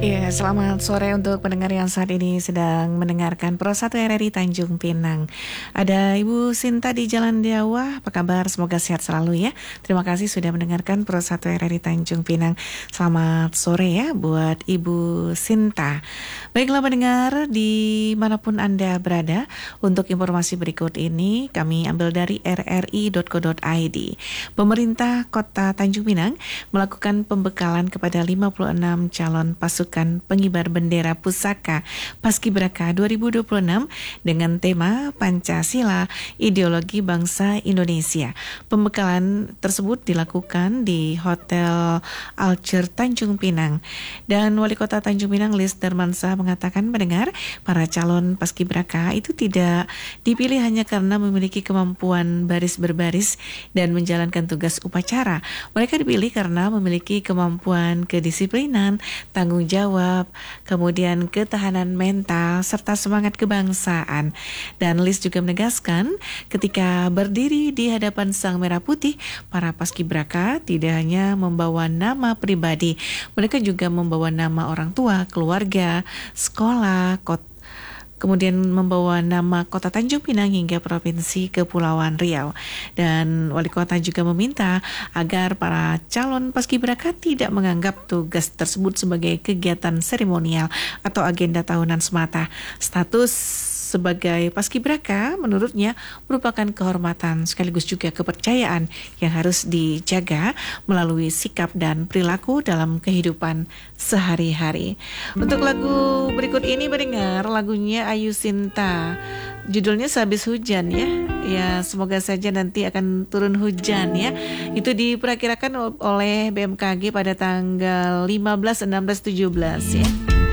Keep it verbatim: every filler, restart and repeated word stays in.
Iya, selamat sore untuk pendengar yang saat ini sedang mendengarkan Pro satu R R I Tanjung Pinang. Ada Ibu Sinta di Jalan Diawah, apa kabar? Semoga sehat selalu ya. Terima kasih sudah mendengarkan Pro satu R R I Tanjung Pinang. Selamat sore ya buat Ibu Sinta. Baiklah pendengar, dimanapun Anda berada, untuk informasi berikut ini kami ambil dari r r i dot co dot i d. Pemerintah Kota Tanjung Pinang melakukan pembekalan kepada lima puluh enam calon pasukan pengibar bendera pusaka Paskibraka dua ribu dua puluh enam dengan tema Pancasila, Ideologi Bangsa Indonesia. Pembekalan tersebut dilakukan di Hotel Alcer Tanjung Pinang. Dan Wali Kota Tanjung Pinang Lis Darmansyah mengatakan mendengar para calon Paskibraka itu tidak dipilih hanya karena memiliki kemampuan baris berbaris dan menjalankan tugas upacara. Mereka dipilih karena memiliki kemampuan kedisiplinan, tanggung jawab, kemudian ketahanan mental, serta semangat kebangsaan. Dan Lis juga menegaskan ketika berdiri di hadapan Sang Merah Putih, para Paskibraka tidak hanya membawa nama pribadi, mereka juga membawa nama orang tua, keluarga, sekolah, kota, kemudian membawa nama Kota Tanjung Pinang hingga Provinsi Kepulauan Riau. Dan Wali Kota juga meminta agar para calon Paskibraka tidak menganggap tugas tersebut sebagai kegiatan seremonial atau agenda tahunan semata. Status sebagai Paskibraka menurutnya merupakan kehormatan sekaligus juga kepercayaan yang harus dijaga melalui sikap dan perilaku dalam kehidupan sehari-hari. Untuk lagu berikut ini mendengar lagunya Ayu Sinta. Judulnya Sehabis Hujan ya. Ya, semoga saja nanti akan turun hujan ya. Itu diperkirakan oleh B M K G pada tanggal lima belas, enam belas, tujuh belas ya.